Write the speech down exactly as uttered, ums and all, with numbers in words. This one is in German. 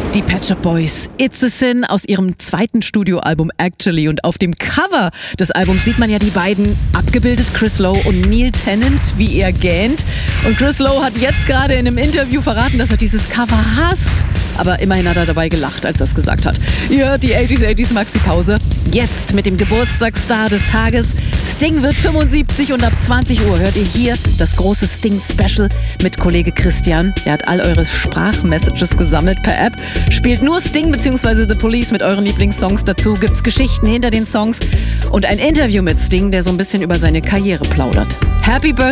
Die Pet Shop Boys, It's a Sin aus ihrem zweiten Studioalbum Actually. Und auf dem Cover des Albums sieht man ja die beiden abgebildet, Chris Lowe und Neil Tennant, wie er gähnt. Und Chris Lowe hat jetzt gerade in einem Interview verraten, dass er dieses Cover hasst. Aber immerhin hat er dabei gelacht, als er es gesagt hat. Ihr hört die achtziger achtziger Maxi-Pause. Jetzt mit dem Geburtstagsstar des Tages. Sting wird fünfundsiebzig und ab zwanzig Uhr hört ihr hier das große Sting-Special mit Kollege Christian. Er hat all eure Sprachmessages gesammelt per App. Spielt nur Sting bzw. The Police mit euren Lieblingssongs. Dazu gibt's Geschichten hinter den Songs und ein Interview mit Sting, der so ein bisschen über seine Karriere plaudert. Happy Birthday!